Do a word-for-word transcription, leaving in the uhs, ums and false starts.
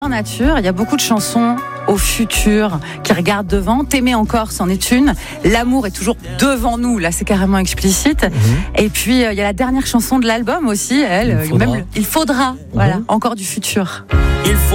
En nature, il y a beaucoup de chansons au futur qui regardent devant. T'aimer encore, c'en est une. L'amour est toujours devant nous. Là, c'est carrément explicite. Mmh. Et puis, il euh, y a la dernière chanson de l'album aussi. Elle, il faudra. Même, il faudra. Mmh. Voilà, encore du futur. Il faut